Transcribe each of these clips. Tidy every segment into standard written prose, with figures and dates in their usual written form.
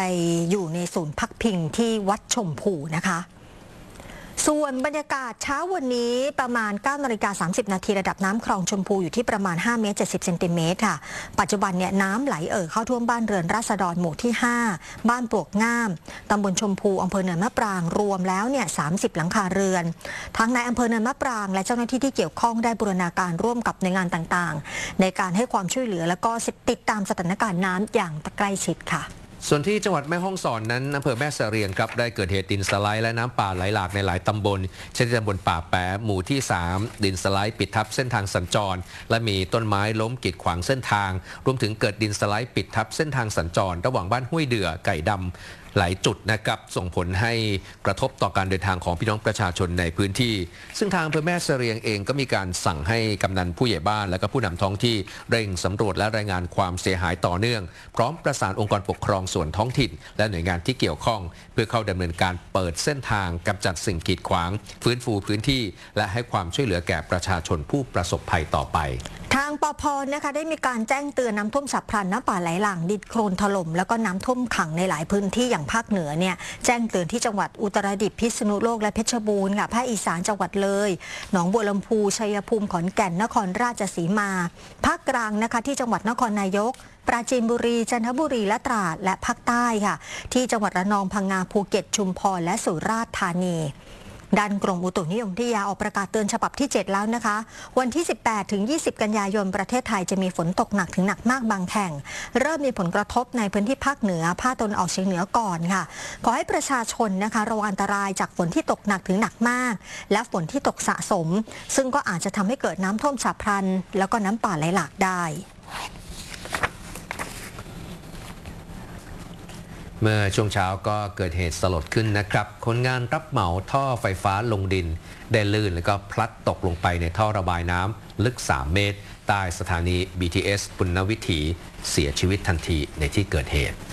อยู่ในศูนย์พักพิงที่วัดชมพูนะคะส่วนบรรยากาศเช้าวันนี้ประมาณ 9:30 นาทีระดับน้ำคลองชมพูอยู่ที่ประมาณ 5 เมตร 70 เซนติเมตรค่ะปัจจุบันเนี่ยน้ำไหลเข้าท่วมบ้านเรือนราษฎรหมู่ที่ 5 บ้านปลวกงามตำบลชมพูอำเภอเนินมะปรางรวมแล้วเนี่ย 30 หลังคาเรือนทั้งในอำเภอเนินมะปรางและเจ้าหน้าที่ที่เกี่ยวข้องได้บูรณาการร่วมกับหน่วยงานต่างๆในการให้ความช่วยเหลือและก็ติดตามสถานการณ์น้ำอย่างใกล้ชิดค่ะส่วนที่จังหวัดแม่ฮ่องสอนนั้นอำเภอแม่เสรียงครับได้เกิดเหตุดินสไลด์และน้ำป่าไหลหลากในหลายตำบลเช่นตำบลป่าแปะหมู่ที่ 3ดินสไลด์ปิดทับเส้นทางสัญจรและมีต้นไม้ล้มกีดขวางเส้นทางรวมถึงเกิดดินสไลด์ปิดทับเส้นทางสัญจรระหว่างบ้านห้วยเดือไก่ดำหลายจุดนะครับส่งผลให้กระทบต่อการเดินทางของพี่น้องประชาชนในพื้นที่ซึ่งทางอำเภอแม่เสรียงเองก็มีการสั่งให้กำนันผู้ใหญ่บ้านและก็ผู้นำท้องที่เร่งสำรวจและรายงานความเสียหายต่อเนื่องพร้อมประสานองค์กรปกครองส่วนท้องถิ่นและหน่วยงานที่เกี่ยวข้องเพื่อเข้าดำเนินการเปิดเส้นทางกำจัดสิ่งกีดขวางฟื้นฟูพื้นที่และให้ความช่วยเหลือแก่ประชาชนผู้ประสบภัยต่อไปทางปภ.นะคะได้มีการแจ้งเตือนน้ำท่วมฉับพลันน้ำป่าไหลหลากดินโคลนถล่มแล้วก็น้ำท่วมขังในหลายพื้นที่อย่างภาคเหนือเนี่ยแจ้งเตือนที่จังหวัดอุตรดิตถ์พิษณุโลกและเพชรบูรณ์ค่ะภาคอีสานจังหวัดเลยหนองบัวลำพูชัยภูมิขอนแก่นนครราชสีมาภาคกลางนะคะที่จังหวัดนครนายกปราจีนบุรีจันทบุรีและตราดและภาคใต้ค่ะที่จังหวัดระนองพังงาภูเก็ตชุมพรและสุราษฎร์ธานีด้านกรมอุตุนิยมวิทยาออกประกาศเตือนฉบับที่ 7 แล้วนะคะวันที่ 18 ถึง 20 กันยายนประเทศไทยจะมีฝนตกหนักถึงหนักมากบางแห่งเริ่มมีผลกระทบในพื้นที่ภาคเหนือภาคตะวันออกเฉียงเหนือก่อนค่ะขอให้ประชาชนนะคะระวังอันตรายจากฝนที่ตกหนักถึงหนักมากและฝนที่ตกสะสมซึ่งก็อาจจะทำให้เกิดน้ำท่วมฉับพลันแล้วก็น้ำป่าไหลหลากได้เมื่อช่วงเช้าก็เกิดเหตุสลดขึ้นนะครับคนงานรับเหมาท่อไฟฟ้าลงดินได้ลื่นแล้วก็พลัดตกลงไปในท่อระบายน้ำลึก 3 เมตรใต้สถานี BTS ปุณณวิถีเสียชีวิตทันทีในที่เกิดเหตุ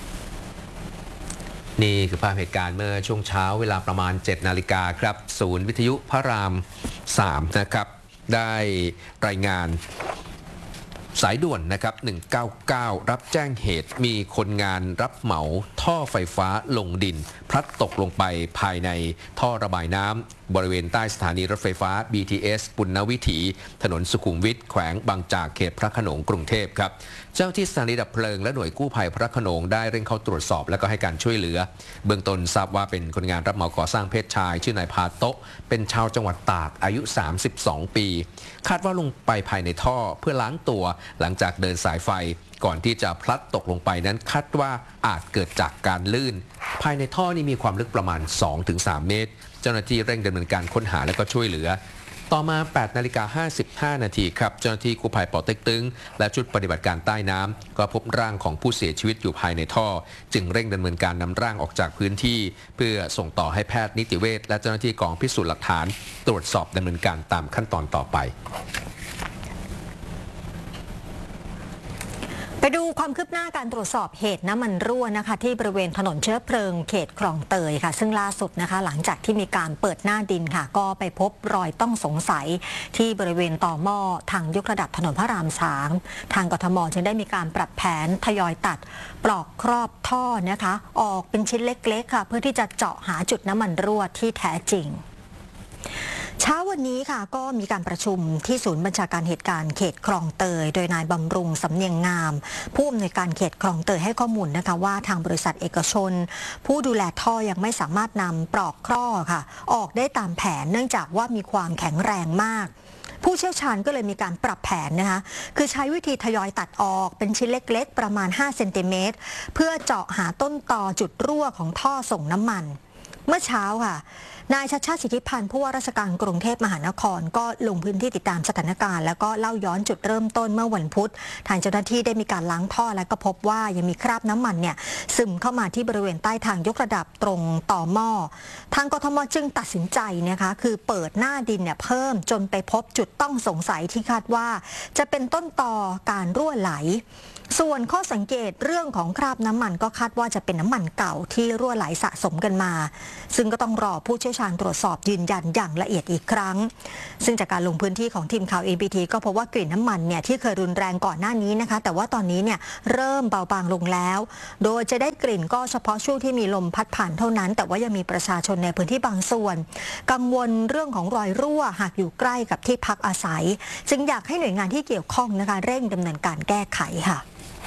นี่คือภาพเหตุการณ์เมื่อช่วงเช้าเวลาประมาณ 7 นาฬิกาครับศูนย์วิทยุพระราม 3 นะครับได้รายงานสายด่วนนะครับ199รับแจ้งเหตุมีคนงานรับเหมาท่อไฟฟ้าลงดินพลัดตกลงไปภายในท่อระบายน้ำบริเวณใต้สถานีรถไฟฟ้า BTS ปุณณวิถีถนนสุขุมวิทแขวงบางจากเขตพระโขนงกรุงเทพครับเจ้าที่สถานีดับเพลิงและหน่วยกู้ภัยพระโขนงได้เร่งเข้าตรวจสอบและก็ให้การช่วยเหลือเบื้องต้นทราบว่าเป็นคนงานรับเหมาก่อสร้างเพศชายชื่อนายพาโตะเป็นชาวจังหวัดตากอายุ32 ปีคาดว่าลงไปภายในท่อเพื่อล้างตัวหลังจากเดินสายไฟก่อนที่จะพลัดตกลงไปนั้นคาดว่าอาจเกิดจากการลื่นภายในท่อนี้มีความลึกประมาณ 2-3 เมตรเจ้าหน้าที่เร่งดำเนินการค้นหาและก็ช่วยเหลือต่อมา 8:55 นาทีครับเจ้าหน้าที่กู้ภัยปอเต็กตึงและชุดปฏิบัติการใต้น้ำก็พบร่างของผู้เสียชีวิตอยู่ภายในท่อจึงเร่งดำเนินการนำร่างออกจากพื้นที่เพื่อส่งต่อให้แพทย์นิติเวชและเจ้าหน้าที่กองพิสูจน์หลักฐานตรวจสอบดำเนินการตามขั้นตอนต่อไปไปดูความคืบหน้าการตรวจสอบเหตุน้ำมันรั่วนะคะที่บริเวณถนนเชื้อเพลิงเขตคลองเตยค่ะซึ่งล่าสุดนะคะหลังจากที่มีการเปิดหน้าดินค่ะก็ไปพบรอยต้องสงสัยที่บริเวณต่อหม้อทางยกระดับถนนพระราม3ทางกทมจึงได้มีการปรับแผนทยอยตัดปลอกครอบท่อนะคะออกเป็นชิ้นเล็กๆค่ะเพื่อที่จะเจาะหาจุดน้ำมันรั่วที่แท้จริงเช้าวันนี้ค่ะก็มีการประชุมที่ศูนย์บัญชาการเหตุการณ์เขตคลองเตยโดยนายบำรุงสำเนียงงามผู้อำนวยการเขตคลองเตยให้ข้อมูลนะคะว่าทางบริษัทเอกชนผู้ดูแลท่อยังไม่สามารถนำปลอกคร่อค่ะออกได้ตามแผนเนื่องจากว่ามีความแข็งแรงมากผู้เชี่ยวชาญก็เลยมีการปรับแผนนะคะคือใช้วิธีทยอยตัดออกเป็นชิ้นเล็กๆประมาณ5 เซนติเมตรเพื่อเจาะหาต้นตอจุดรั่วของท่อส่งน้ำมันเมื่อเช้าค่ะนายชัชชาติสิทธิพันธ์ผู้ว่าราชการกรุงเทพมหานครก็ลงพื้นที่ติดตามสถานการณ์แล้วก็เล่าย้อนจุดเริ่มต้นเมื่อวันพุธทางเจ้าหน้าที่ได้มีการล้างท่อและก็พบว่ายังมีคราบน้ำมันเนี่ยซึมเข้ามาที่บริเวณใต้ทางยกระดับตรงต่อหม้อทางกทมจึงตัดสินใจนะคะคือเปิดหน้าดินเนี่ยเพิ่มจนไปพบจุดต้องสงสัยที่คาดว่าจะเป็นต้นตอการรั่วไหลส่วนข้อสังเกตเรื่องของคราบน้ำมันก็คาดว่าจะเป็นน้ำมันเก่าที่รั่วไหลสะสมกันมาซึ่งก็ต้องรอผู้เชี่ยวชาญตรวจสอบยืนยันอย่างละเอียดอีกครั้งซึ่งจากการลงพื้นที่ของทีมข่าว ABT ก็พบว่ากลิ่นน้ำมันเนี่ยที่เคยรุนแรงก่อนหน้านี้นะคะแต่ว่าตอนนี้เนี่ยเริ่มเบาบางลงแล้วโดยจะได้กลิ่นก็เฉพาะช่วงที่มีลมพัดผ่านเท่านั้นแต่ว่ายังมีประชาชนในพื้นที่บางส่วนกังวลเรื่องของรอยรั่วหากอยู่ใกล้กับที่พักอาศัยจึงอยากให้หน่วยงานที่เกี่ยวข้องนะคะเร่งดำเนินการแก้ไขค่ะ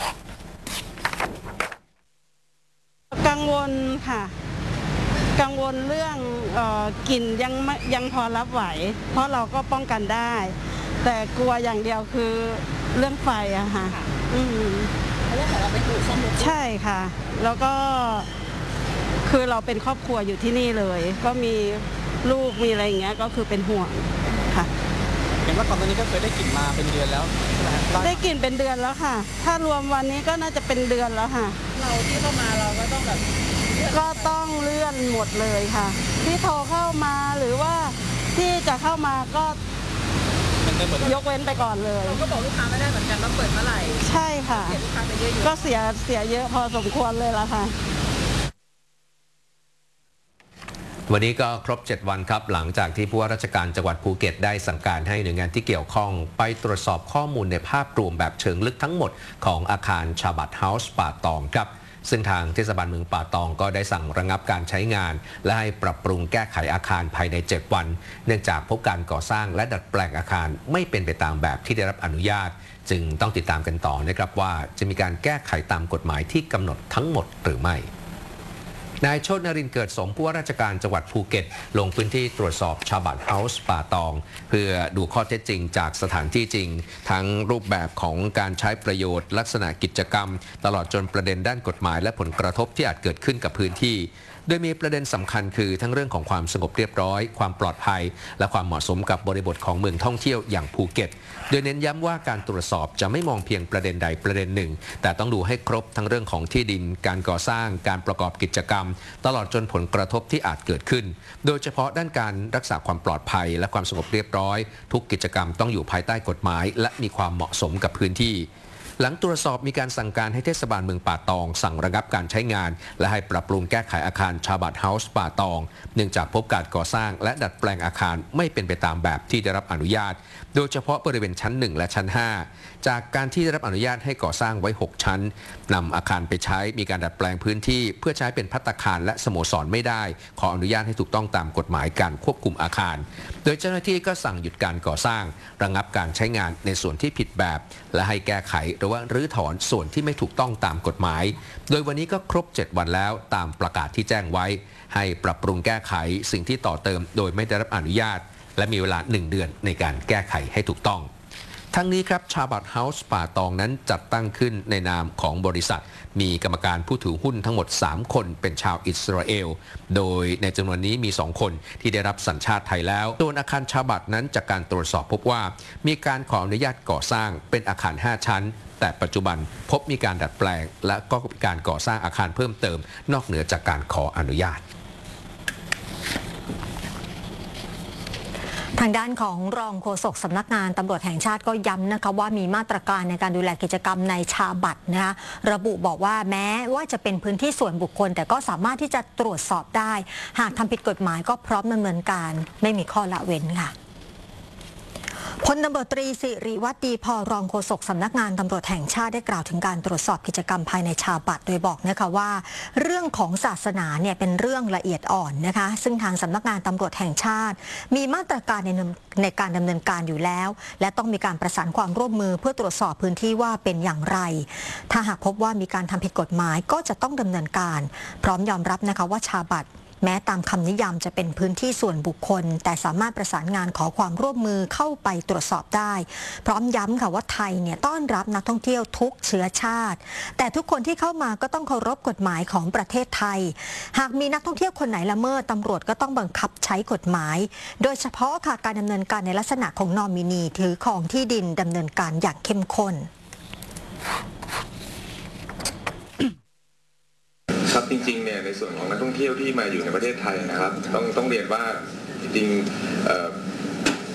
กังวลค่ะกังวลเรื่องกลิ่นยังพอรับไหวเพราะเราก็ป้องกันได้แต่กลัวอย่างเดียวคือเรื่องไฟอะค่ะเพราะว่าของเราเป็นอู่ซ่อมรถใช่ค่ะแล้วก็คือเราเป็นครอบครัวอยู่ที่นี่เลยก็มีลูกมีอะไรอย่างเงี้ยก็คือเป็นห่วงค่ะเห็นว่าก่อนหน้านี้ก็เคยได้กลิ่นมาเป็นเดือนแล้วใช่ไหมได้กลิ่นเป็นเดือนแล้วค่ะถ้ารวมวันนี้ก็น่าจะเป็นเดือนแล้วค่ะเราที่เข้ามาเราก็ต้องแบบก็ต้องเลื่อนหมดเลยค่ะที่โทรเข้ามาหรือว่าที่จะเข้ามาก็ยกเว้นไปก่อนเลยเราก็บอกลูกค้าไม่ได้เหมือนกันว่าเปิดเมื่อไหร่ใช่ค่ะเสียลูกค้าไปเยอะก็เสียเยอะพอสมควรเลยละค่ะวันนี้ก็ครบ7วันครับหลังจากที่ผู้ว่าราชการจังหวัดภูเก็ตได้สั่งการให้หน่วยงานที่เกี่ยวข้องไปตรวจสอบข้อมูลในภาพรวมแบบเชิงลึกทั้งหมดของอาคารชาบัตเฮาส์ป่าตองครับซึ่งทางเทศบาลเมืองป่าตองก็ได้สั่งระงับการใช้งานและให้ปรับปรุงแก้ไขอาคารภายใน7วันเนื่องจากพบการก่อสร้างและดัดแปลงอาคารไม่เป็นไปตามแบบที่ได้รับอนุญาตจึงต้องติดตามกันต่อนะครับว่าจะมีการแก้ไขตามกฎหมายที่กำหนดทั้งหมดหรือไม่นายโชตินรินทร์เกิดสมผู้ว่าราชการจังหวัดภูเก็ตลงพื้นที่ตรวจสอบชาบัตเฮาส์ป่าตองเพื่อดูข้อเท็จจริงจากสถานที่จริงทั้งรูปแบบของการใช้ประโยชน์ลักษณะกิจกรรมตลอดจนประเด็นด้านกฎหมายและผลกระทบที่อาจเกิดขึ้นกับพื้นที่โดยมีประเด็นสำคัญคือทั้งเรื่องของความสงบเรียบร้อยความปลอดภัยและความเหมาะสมกับบริบทของเมืองท่องเที่ยวอย่างภูเก็ตโดยเน้นย้ำว่าการตรวจสอบจะไม่มองเพียงประเด็นใดประเด็นหนึ่งแต่ต้องดูให้ครบทั้งเรื่องของที่ดินการก่อสร้างการประกอบกิจกรรมตลอดจนผลกระทบที่อาจเกิดขึ้นโดยเฉพาะด้านการรักษาความปลอดภัยและความสงบเรียบร้อยทุกกิจกรรมต้องอยู่ภายใต้กฎหมายและมีความเหมาะสมกับพื้นที่หลังตรวจสอบมีการสั่งการให้เทศบาลเมืองป่าตองสั่งระงับการใช้งานและให้ปรับปรุงแก้ไขอาคารชาบัตเฮาส์ป่าตองเนื่องจากพบการก่อสร้างและดัดแปลงอาคารไม่เป็นไปตามแบบที่ได้รับอนุญาตโดยเฉพาะบริเวณชั้น1และชั้น5จากการที่ได้รับอนุญาตให้ก่อสร้างไว้6ชั้นนำอาคารไปใช้มีการดัดแปลงพื้นที่เพื่อใช้เป็นภัตตาคารและสโมสรไม่ได้ขออนุญาตให้ถูกต้องตามกฎหมายการควบคุมอาคารโดยเจ้าหน้าที่ก็สั่งหยุดการก่อสร้างระงับการใช้งานในส่วนที่ผิดแบบและให้แก้ไขหรือว่ารื้อถอนส่วนที่ไม่ถูกต้องตามกฎหมายโดยวันนี้ก็ครบ7วันแล้วตามประกาศที่แจ้งไว้ให้ปรับปรุงแก้ไขสิ่งที่ต่อเติมโดยไม่ได้รับอนุญาตและมีเวลา1 เดือนในการแก้ไขให้ถูกต้องทั้งนี้ครับชาบัตเฮาส์ป่าตองนั้นจัดตั้งขึ้นในนามของบริษัทมีกรรมการผู้ถือหุ้นทั้งหมด3คนเป็นชาวอิสราเอลโดยในจำนวนนี้มี2คนที่ได้รับสัญชาติไทยแล้วส่วนอาคารชาบัตนั้นจากการตรวจสอบพบว่ามีการขออนุญาตก่อสร้างเป็นอาคาร5ชั้นแต่ปัจจุบันพบมีการดัดแปลงและก็การก่อสร้างอาคารเพิ่มเติมนอกเหนือจากการขออนุญาตทางด้านของรองโฆษกสำนักงานตำรวจแห่งชาติก็ย้ำนะคะว่ามีมาตรการในการดูแลกิจกรรมในชาบัตนะคะระบุบอกว่าแม้ว่าจะเป็นพื้นที่ส่วนบุคคลแต่ก็สามารถที่จะตรวจสอบได้หากทำผิดกฎหมายก็พร้อมดำเนินการไม่มีข้อละเว้นค่ะพลตำรวจตรีสิริวัฒน์ดีพอรองโฆษกสำนักงานตำรวจแห่งชาติได้กล่าวถึงการตรวจสอบกิจกรรมภายในชาบัตโดยบอกนะคะว่าเรื่องของศาสนาเนี่ยเป็นเรื่องละเอียดอ่อนนะคะซึ่งทางสำนักงานตำรวจแห่งชาติมีมาตรการในการดำเนินการอยู่แล้วและต้องมีการประสานความร่วมมือเพื่อตรวจสอบพื้นที่ว่าเป็นอย่างไรถ้าหากพบว่ามีการทำผิดกฎหมายก็จะต้องดำเนินการพร้อมยอมรับนะคะว่าชาบัตแม้ตามคำนิยามจะเป็นพื้นที่ส่วนบุคคลแต่สามารถประสานงานขอความร่วมมือเข้าไปตรวจสอบได้พร้อมย้ำค่ะว่าไทยเนี่ยต้อนรับนักท่องเที่ยวทุกเชื้อชาติแต่ทุกคนที่เข้ามาก็ต้องเคารพกฎหมายของประเทศไทยหากมีนักท่องเที่ยวคนไหนละเมิดตำรวจก็ต้องบังคับใช้กฎหมายโดยเฉพาะค่ะการดำเนินการในลักษณะของนอมินีถือครองที่ดินดำเนินการอย่างเข้มข้นครับจริงๆเนี่ยในส่วนของนักท่องเที่ยวที่มาอยู่ในประเทศไทยนะครับต้องเรียนว่าจริงๆ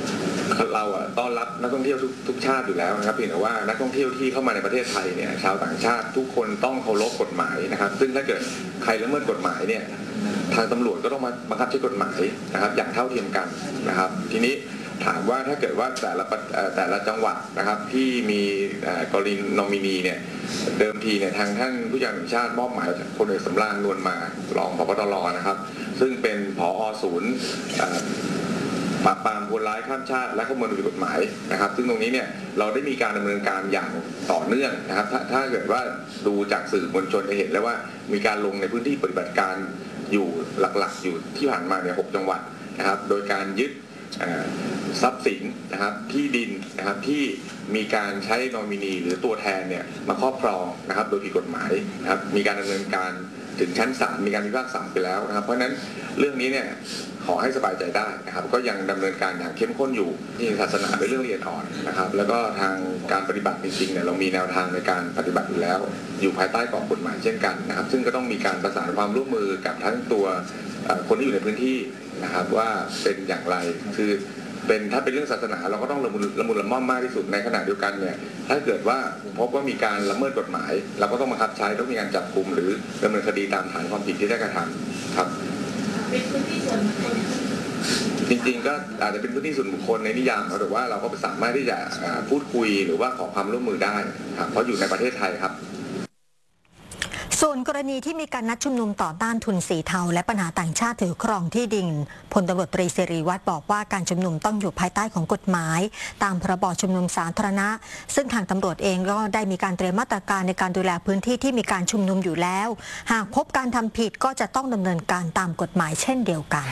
เราต้อนรับนักท่องเที่ยวทุกชาติอยู่แล้วนะครับเพียงแต่ว่านักท่องเที่ยวที่เข้ามาในประเทศไทยเนี่ยชาวต่างชาติทุกคนต้องเคารพกฎหมายนะครับซึ่งถ้าเกิดใครละเมิดกฎหมายเนี่ยทางตำรวจก็ต้องมาบังคับใช้กฎหมายนะครับอย่างเท่าเทียมกันนะครับทีนี้ถามว่าถ้าเกิดว่าแต่ละจังหวัดนะครับที่มีกรณีนอมินีเนี่ยเดิมทีเนี่ยทางท่านผู้การแห่งชาติมอบหมายพลเอกสำราญนวลมารองผบ.ตร.นะครับซึ่งเป็นผอ.ศูนย์ปราบปรามคนร้ายข้ามชาติและข้อมูลผิดกฎหมายนะครับซึ่งตรงนี้เนี่ยเราได้มีการดำเนินการอย่างต่อเนื่องนะครับถ้าเกิดว่าดูจากสื่อมวลชนจะเห็นแล้วว่ามีการลงในพื้นที่ปฏิบัติการอยู่หลักๆอยู่ที่ผ่านมาเนี่ย6 จังหวัดนะครับโดยการยึดทรัพย์สินนะครับที่ดินนะครับที่มีการใช้นอมินีหรือตัวแทนเนี่ยมาครอบครองนะครับโดยผิดกฎหมายนะครับมีการดำเนินการถึงชั้นศาลมีการพิพากษาไปแล้วนะครับเพราะฉะนั้นเรื่องนี้เนี่ยขอให้สบายใจได้นะครับก็ยังดำเนินการอย่างเข้มข้นอยู่ที่ศาสนาเป็นเรื่องละเอียดอ่อนนะครับแล้วก็ทางการปฏิบัติจริงๆเนี่ยเรามีแนวทางในการปฏิบัติอยู่แล้วอยู่ภายใต้กรอบกฎหมายเช่นกันนะครับซึ่งก็ต้องมีการประสานความร่วมมือกับทั้งตัวคนที่อยู่ในพื้นที่นะครับว่าเป็นอย่างไรคือถ้าเป็นเรื่องศาสนาเราก็ต้องละมุนละม่อมมากที่สุดในขณะเดียวกันเนี่ยถ้าเกิดว่าพบว่ามีการละเมิดกฎหมายเราก็ต้องบังคับใช้ต้องมีการจับกุมหรือดำเนินคดีตามฐานความผิดที่ได้กระทำครับเป็นพื้นที่ส่วนบุคคลจริงๆก็อาจจะเป็นพื้นที่ส่วนบุคคลในนิยามแต่ว่าเราก็สามารถที่จะพูดคุยหรือว่าขอความร่วมมือได้ครับเพราะอยู่ในประเทศไทยครับส่วนกรณีที่มีการนัดชุมนุมต่อต้านทุนสีเทาและปัญหาต่างชาติถือครองที่ดินพลตำรวจตรีสิริวัฒน์บอกว่าการชุมนุมต้องอยู่ภายใต้ของกฎหมายตามพรบชุมนุมสาธารณะซึ่งทางตำรวจเองก็ได้มีการเตรียมมาตรการในการดูแลพื้นที่ที่มีการชุมนุมอยู่แล้วหากพบการทำผิดก็จะต้องดำเนินการตามกฎหมายเช่นเดียวกัน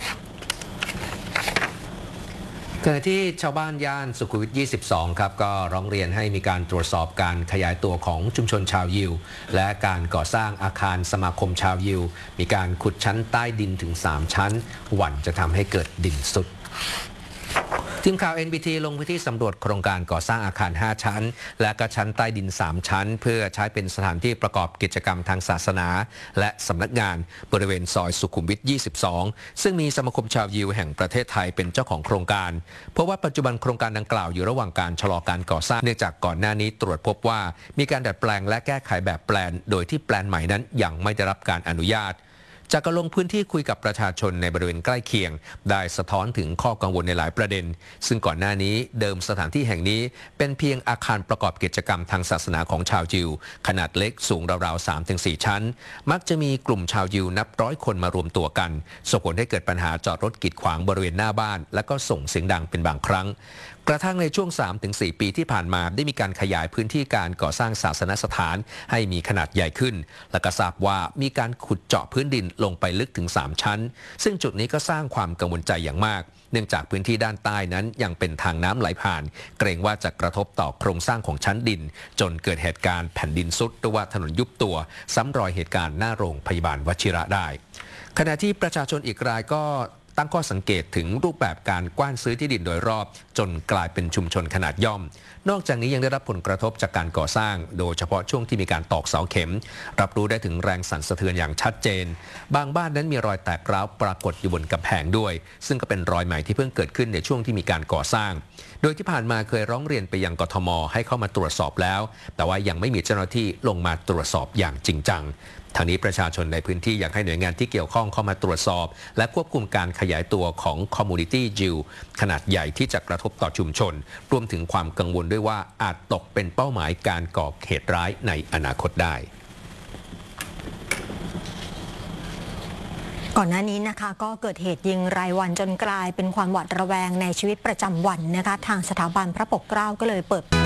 ขณะที่ชาวบ้านย่านสุขุมวิท 22 ครับก็ร้องเรียนให้มีการตรวจสอบการขยายตัวของชุมชนชาวยิวและการก่อสร้างอาคารสมาคมชาวยิวมีการขุดชั้นใต้ดินถึง3 ชั้นหวั่นจะทำให้เกิดดินสุดทีมข่าว NBT ลงพื้นที่สำรวจโครงการก่อสร้างอาคาร5 ชั้นและก็ชั้นใต้ดิน3 ชั้นเพื่อใช้เป็นสถานที่ประกอบกิจกรรมทางศาสนาและสำนักงานบริเวณซอยสุขุมวิท 22 ซึ่งมีสมาคมชาวยิวแห่งประเทศไทยเป็นเจ้าของโครงการเพราะว่าปัจจุบันโครงการดังกล่าวอยู่ระหว่างการชะลอการก่อสร้างเนื่องจากก่อนหน้านี้ตรวจพบว่ามีการดัดแปลงและแก้ไขแบบแปลนโดยที่แปลนใหม่นั้นยังไม่ได้รับการอนุญาตจากการลงพื้นที่คุยกับประชาชนในบริเวณใกล้เคียงได้สะท้อนถึงข้อกังวลในหลายประเด็นซึ่งก่อนหน้านี้เดิมสถานที่แห่งนี้เป็นเพียงอาคารประกอบกิจกรรมทางศาสนาของชาวยิวขนาดเล็กสูงราวๆ 3-4 ชั้นมักจะมีกลุ่มชาวยิวนับร้อยคนมารวมตัวกันส่งผลให้เกิดปัญหาจอดรถกีดขวางบริเวณหน้าบ้านและก็ส่งเสียงดังเป็นบางครั้งกระทั่งในช่วง 3-4 ปีที่ผ่านมาได้มีการขยายพื้นที่การก่อสร้างศาสนสถานให้มีขนาดใหญ่ขึ้นและก็ทราบว่ามีการขุดเจาะพื้นดินลงไปลึกถึง3 ชั้นซึ่งจุดนี้ก็สร้างความกังวลใจอย่างมากเนื่องจากพื้นที่ด้านใต้นั้นยังเป็นทางน้ำไหลผ่านเกรงว่าจะกระทบต่อโครงสร้างของชั้นดินจนเกิดเหตุการณ์แผ่นดินทรุดหรือว่าถนนยุบตัวซ้ำรอยเหตุการณ์หน้าโรงพยาบาลวชิระได้ขณะที่ประชาชนอีกรายก็ตั้งข้อสังเกตถึงรูปแบบการกว้านซื้อที่ดินโดยรอบจนกลายเป็นชุมชนขนาดย่อมนอกจากนี้ยังได้รับผลกระทบจากการก่อสร้างโดยเฉพาะช่วงที่มีการตอกเสาเข็มรับรู้ได้ถึงแรงสั่นสะเทือนอย่างชัดเจนบางบ้านนั้นมีรอยแตกร้าวปรากฏอยู่บนกำแพงด้วยซึ่งก็เป็นรอยใหม่ที่เพิ่งเกิดขึ้นในช่วงที่มีการก่อสร้างโดยที่ผ่านมาเคยร้องเรียนไปยังกทม.ให้เข้ามาตรวจสอบแล้วแต่ว่ายังไม่มีเจ้าหน้าที่ลงมาตรวจสอบอย่างจริงจังทางนี้ประชาชนในพื้นที่อยากให้หน่วยงานที่เกี่ยวข้องเข้ามาตรวจสอบและควบคุมการขยายตัวของคอมมูนิตี้ยิวขนาดใหญ่ที่จะกระทบต่อชุมชนรวมถึงความกังวลด้วยว่าอาจตกเป็นเป้าหมายการก่อเหตุร้ายในอนาคตได้ก่อนหน้านี้นะคะก็เกิดเหตุยิงรายวันจนกลายเป็นความหวาดระแวงในชีวิตประจำวันนะคะทางสถาบันพระปกเกล้าก็เลยเปิด